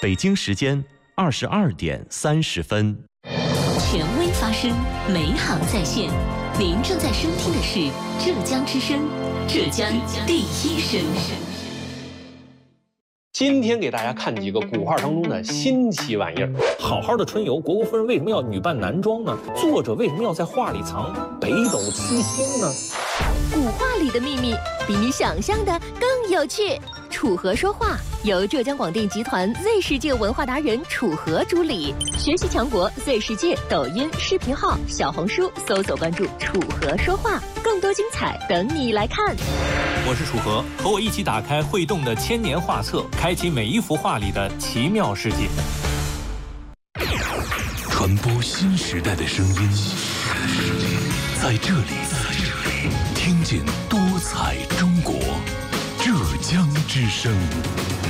北京时间22:30。 权威发声，美好在线。您正在收听的是浙江之声，浙江第一声。 今天给大家看几个古画当中的新奇玩意儿。好好的春游，虢国夫人为什么要女扮男装呢？作者为什么要在画里藏北斗七星呢？ 古画里的秘密比你想象的更有趣。楚河说话由浙江广电集团 Z 世界文化达人楚河主理，学习强国 Z 世界抖音视频号、小红书搜索关注楚河说话，更多精彩等你来看。 我是楚河，和我一起打开会动的千年画册，开启每一幅画里的奇妙世界。 传播新时代的声音，在这里听见多彩中国，浙江之声。